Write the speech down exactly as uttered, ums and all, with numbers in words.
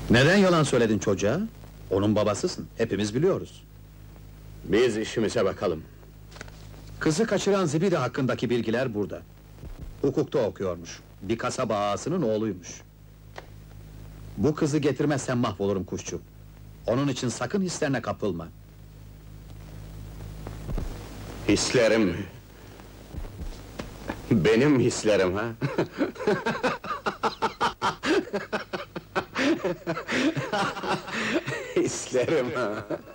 Neden yalan söyledin çocuğa? Onun babasısın, hepimiz biliyoruz. Biz işimize bakalım. Kızı kaçıran Zibidi hakkındaki bilgiler burada. Hukukta okuyormuş, bir kasaba ağasının oğluymuş. Bu kızı getirmezsen mahvolurum kuşçu. Onun için sakın hislerine kapılma. Hislerim mi? Benim hislerim ha? Hislerim ha?